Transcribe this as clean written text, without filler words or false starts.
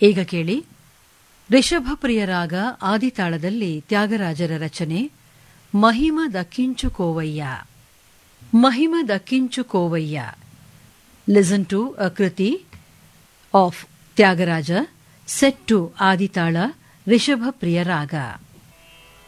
ಈಗ ಕೇಳಿ ರಿಷಭಪ್ರಿಯ ರಾಗ ಆದಿತಾಳದಲ್ಲಿ ತ್ಯಾಗರಾಜರ ರಚನೆ ಮಹಿಮ ದಕ್ಕಿಂಚು ಕೋವಯ್ಯ. ಮಹಿಮ ದಕ್ಕಿಂಚು ಕೋವಯ್ಯ. ಲಿಸನ್ ಟು ಅ ಕೃತಿ ಆಫ್ ತ್ಯಾಗರಾಜ ಸೆಟ್ ಟು ಆದಿತಾಳ ರಿಷಭಪ್ರಿಯ ರಾಗ.